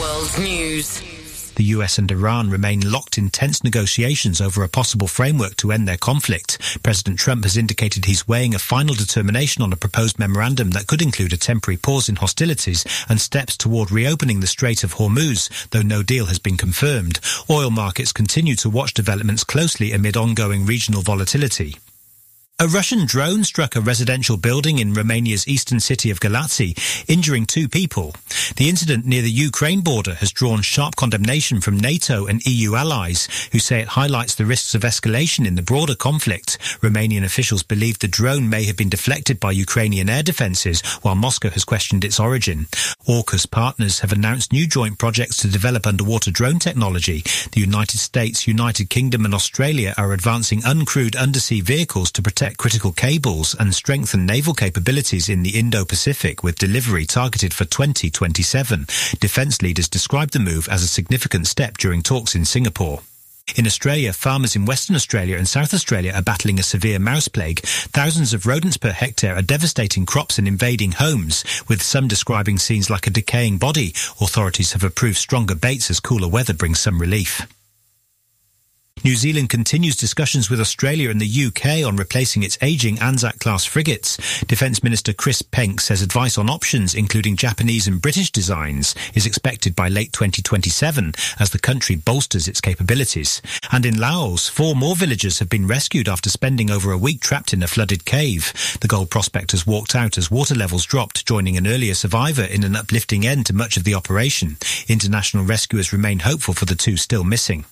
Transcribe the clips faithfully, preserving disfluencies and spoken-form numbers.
World News. The U S and Iran remain locked in tense negotiations over a possible framework to end their conflict. President Trump has indicated he's weighing a final determination on a proposed memorandum that could include a temporary pause in hostilities and steps toward reopening the Strait of Hormuz, though no deal has been confirmed. Oil markets continue to watch developments closely amid ongoing regional volatility. A Russian drone struck a residential building in Romania's eastern city of Galați, injuring two people. The incident near the Ukraine border has drawn sharp condemnation from NATO and E U allies, who say it highlights the risks of escalation in the broader conflict. Romanian officials believe the drone may have been deflected by Ukrainian air defences, while Moscow has questioned its origin. AUKUS partners have announced new joint projects to develop underwater drone technology. The United States, United Kingdom and Australia are advancing uncrewed undersea vehicles to protect critical cables and strengthen naval capabilities in the Indo-Pacific, with delivery targeted for twenty twenty-seven. Defence leaders described the move as a significant step during talks in Singapore. In Australia, farmers in Western Australia and South Australia are battling a severe mouse plague. Thousands of rodents per hectare are devastating crops and invading homes, with some describing scenes like a decaying body. Authorities have approved stronger baits as cooler weather brings some relief. New Zealand continues discussions with Australia and the U K on replacing its ageing Anzac-class frigates. Defence Minister Chris Penk says advice on options, including Japanese and British designs, is expected by late twenty twenty-seven as the country bolsters its capabilities. And in Laos, four more villagers have been rescued after spending over a week trapped in a flooded cave. The gold prospectors walked out as water levels dropped, joining an earlier survivor in an uplifting end to much of the operation. International rescuers remain hopeful for the two still missing.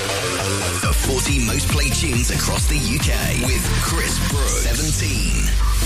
forty most played tunes across the U K with Chris Brooks. seventeen.